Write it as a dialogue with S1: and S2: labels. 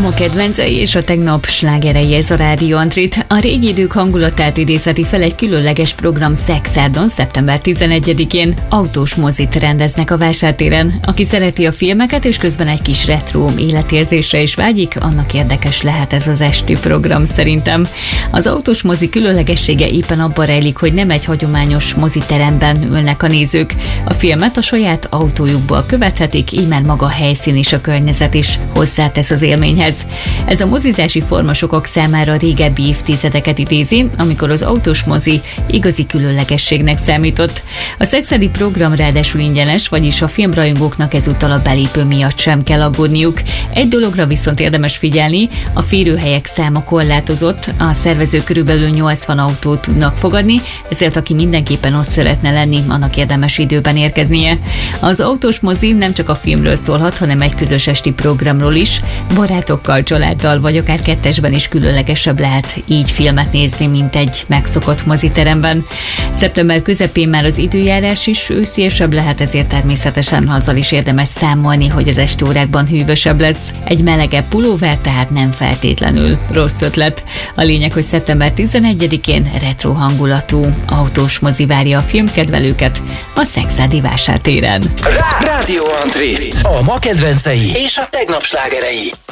S1: Ma kedvencei és a tegnap slágerei, ez a Rádió Antrit. A régi idők hangulatát idézheti fel egy különleges program Szexárdon, szeptember 11-én. Autós mozit rendeznek a vásártéren. Aki szereti a filmeket és közben egy kis retro életérzésre is vágyik, annak érdekes lehet ez az esti program szerintem. Az autós mozi különlegessége éppen abban rejlik, hogy nem egy hagyományos moziteremben ülnek a nézők. A filmet a saját autójukból követhetik, így már maga a helyszín és a környezet is hozzátesz az élményhez. Ez a mozizási forma sokak számára régebbi évtizedeket idézi, amikor az autós mozi igazi különlegességnek számított. A szexádi program ráadásul ingyenes, vagyis a filmrajongóknak ezúttal a belépő miatt sem kell aggódniuk. Egy dologra viszont érdemes figyelni, a férőhelyek száma korlátozott, a szervezők körülbelül 80 autót tudnak fogadni, ezért aki mindenképpen ott szeretne lenni, annak érdemes időben érkeznie. Az autós mozi nem csak a filmről szólhat, hanem egy közös esti programról is. Barátokkal, családdal vagy akár kettesben is különlegesebb lehet így filmet nézni, mint egy megszokott moziteremben. Szeptember közepén már az időjárás is ősziesebb lehet, ezért természetesen azzal is érdemes számolni, hogy az esti órákban hűvösebb lesz. Egy melegebb pulóver tehát nem feltétlenül rossz ötlet. A lényeg, hogy szeptember 11-én retro hangulatú autós mozi várja a filmkedvelőket a szexádi vásártéren.
S2: Rádió Antrit. A ma kedvencei és a tegnap slágerei.